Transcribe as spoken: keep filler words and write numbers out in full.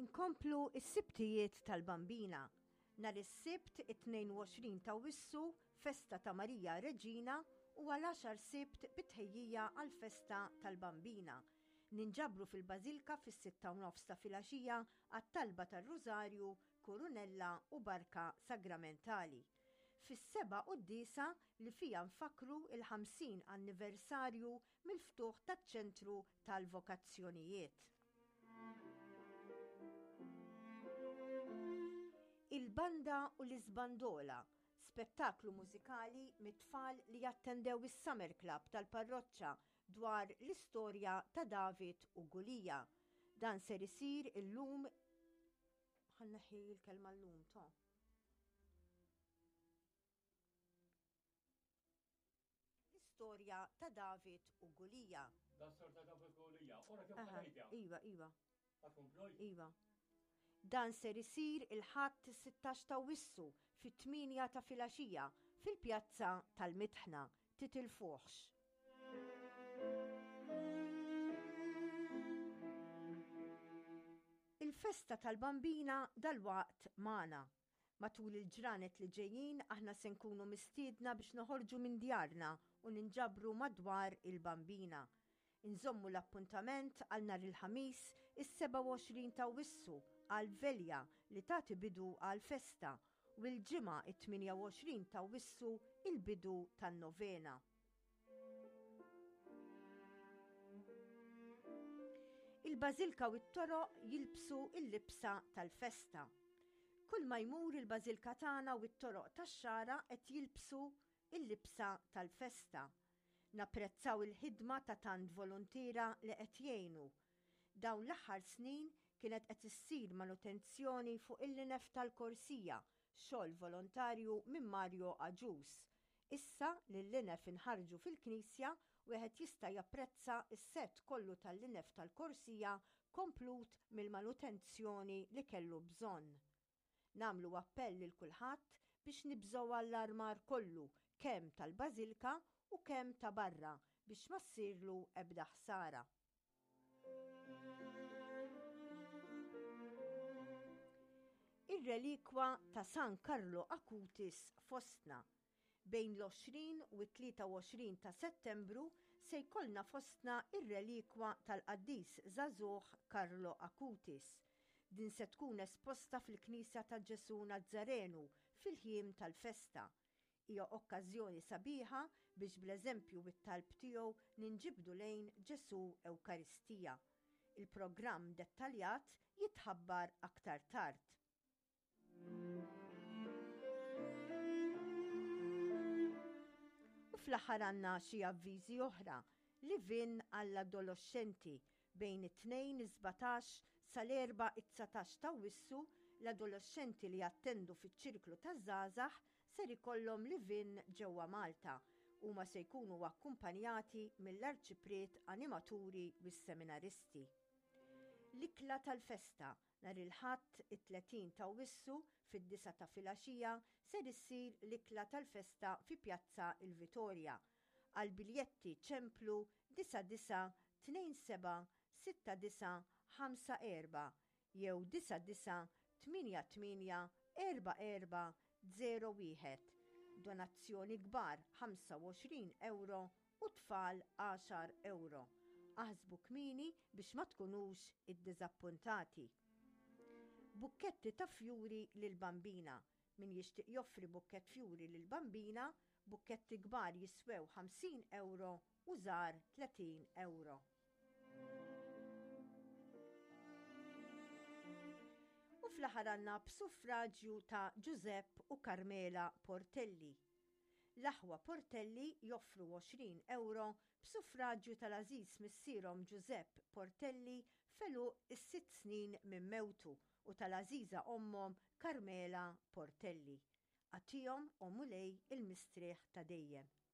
Inkomplu is-sibtijiet tal-Bambina. Nhar is-sibt it-tnejn u għoxrin ta' Wissu festa ta' Marija Reġina u għal għaxar sibt bitħejjija għal-festa tal-Bambina. Ninġabru fil-Bażilka fis-sitta u nofs ta' filgħaxija għat-talba tar-Rużarju, Kurunella u Barka Sagramentali. Fis-seba' u d-disa li fija nfakru il-ħamsin anniversarju mill-ftuħ taċ-ċentru tal-vokazzjonijiet. Il-Banda u l-Isbandola, spettaklu mużikali mit-tfal li jattendew is-Summer Club tal-parroċċa dwar l-istorja ta' David u Gulija. Dan ser isir illum ħanneħi l-kelma llum to. L-istorja ta' David u Gulija. Da s-sor ta' David u Gulija. Ora kif ħanejtja? Iva, iva. Għatkomploj? Iva. Dan ser isir il-ħadd is-sittax ta' Wissu fit-tminja ta' filgħaxija fil-pjazza tal-Mitħna titilfuħx. Il-festa tal-Bambina dal-waqt magħna. Matul il-ġranet li ġejjin aħna se nkunu mistiedna biex noħorġu minn djarna u ninġabru madwar il-Bambina. Inżommu l-appuntament għal nhar il-ħamis is-seba' u għoxrin ta' Wissu għal velja li tagħti bidu għal festa u l-ġimgħa it-tminja u għoxrin ta' Wissu il-bidu tan-novena. Il-Bażilka u t-toroq jilbsu il-libsa tal-festa. Kull ma jmur il-Bażilka tagħna u t-toroq tax-xara qed jilbsu il-libsa tal-festa. Napprezzaw il-ħidma ta' tant volontira li qed jgħinu. Dawn l-aħħar snin kienet qed issir manutenzjoni fuq il-linef tal-korsija, xogħol volontarju minn Mario Aġus. Issa li l-linef inħarġu fil-Knisja wieħed jista' japprezza s-sett kollu tal-linef tal-korsija komplut mill-manutenzjoni li kellu bżonn. Namlu appell lil kulħadd biex nibżgħu għall-armar kollu kemm tal-Bażilka u kemm ta' barra biex ma ssirlu ebda ħsara. Ir-relikwa ta' San Carlo Acutis fostna. Bejn l-għoxrin u t-tlieta u għoxrin ta' Settembru se jkollna fostna ir-relikwa tal-Qaddis Żagħżugħ Carlo Acutis. Din se tkun esposta fil-Knisja ta' Ġesu Nazzarenu fil-ħiem tal-festa. Hija okkażjoni sabiħa biex bl-eżempju bit-talb tiegħu ninġibdu lejn Ġesu Ewkaristija. Il-programm dettaljat jitħabbar aktar tard. U fl-aħħar għandna xi avviżi oħra li vin għall-adolescenti bejn it-tnejn is-sebgħatax sal-erba' it-tsatax ta' Wissu l-adolescenti li jattendu fiċ-ċirklu taż-żgħażagħ ser ikollhom livin ġewwa Malta huma se jkunu akkumpanjati mill-arċipriet animaturi u s-seminaristi. L-ikla tal-festa nhar il-ħadd it-tletin ta' Wissu fid-disa ta' filgħaxija ser issir l-ikla tal-festa fi Pjazza il-Vitorja. Għal biljetti ċemplu disa disa tnejn seba' sitta disa' ħamsa erba' jew disa disa' tminja tminja erba' erba' zero wieħed. Donazzjoni kbar ħamsa u għoxrin euro u tfal għaxar euro. Aħsbu kmini biex ma tkunux iddiżappuntati. Bukketti ta' fjuri lil Bambina. Min jixtieq joffri bukkett fjuri lil Bambina, bukketti kbar jiswew ħamsin euro u żgħar tletin euro. U fl-aħħar għandna b'suffraġġju ta' Giuseppe u Carmela Portelli. L-aħwa Portelli joffru għoxrin euro b'suffraġġju tal-għażiż missierhom Giuseppe Portelli felu is-sitt snin minn mewtu u tal-għażiża ommhom Carmela Portelli. Għatihom u mulej il-mistrieħ ta' dejjem.